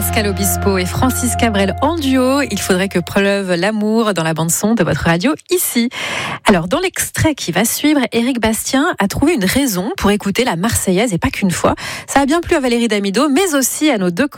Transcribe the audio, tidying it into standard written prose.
Pascal Obispo et Francis Cabrel en duo. Il faudrait que pleuve l'amour dans la bande-son de votre radio ici. Alors, dans l'extrait qui va suivre, Éric Bastien a trouvé une raison pour écouter la Marseillaise et pas qu'une fois. Ça a bien plu à Valérie Damido, mais aussi à nos deux